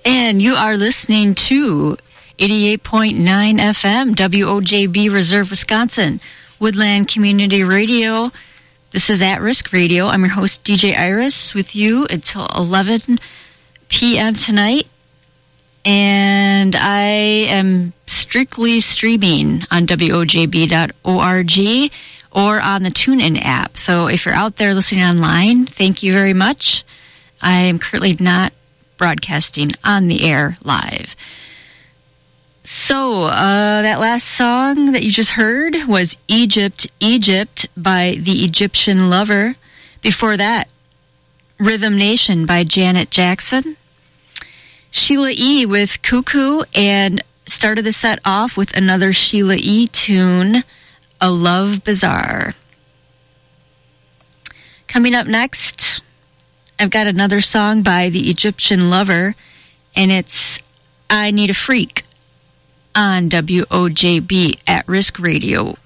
And you are listening to 88.9 FM, WOJB Reserve, Wisconsin, Woodland Community Radio. This is At Risk Radio. I'm your host, DJ Iris, with you until 11 p.m. tonight. And I am strictly streaming on WOJB.org or on the TuneIn app. So if you're out there listening online, thank you very much. I am currently not broadcasting on the air live. So that last song that you just heard was Egypt, Egypt by the Egyptian Lover. Before that, Rhythm Nation by Janet Jackson. Sheila E. with Cuckoo, and started the set off with another Sheila E. tune, A Love Bazaar. Coming up next, I've got another song by the Egyptian Lover, and it's I Need a Freak on WOJB At Risk Radio.